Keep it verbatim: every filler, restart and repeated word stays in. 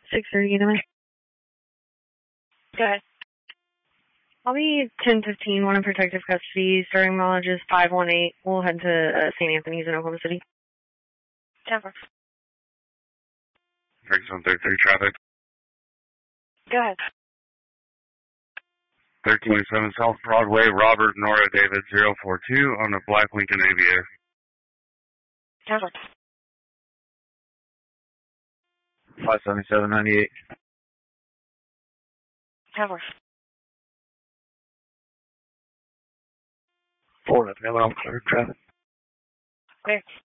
six thirty in a minute. Go ahead. I'll be ten fifteen, one in protective custody. Starting mileage is five one eight. We'll head to uh, Saint Anthony's in Oklahoma City. ten four. thirty-seven thirty-three traffic. Go ahead. thirteen twenty-seven South Broadway, Robert Nora David zero four two on the Black Lincoln Aviator. ten four. five seventy-seven ninety-eight. ten four. four, nothing, I'm clear traffic. Clear.